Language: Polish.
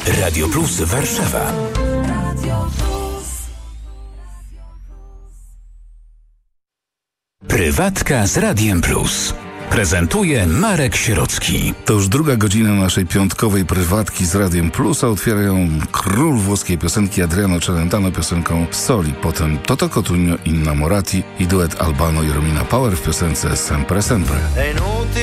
Radio Plus Warszawa. Prywatka z Radiem Plus. Prezentuje Marek Sierocki. To już druga godzina naszej piątkowej prywatki z Radiem Plus, a otwierają król włoskiej piosenki Adriano Celentano piosenką Soli, potem Toto Cotugno, Innamorati i duet Albano i Romina Power w piosence Sempre Sempre.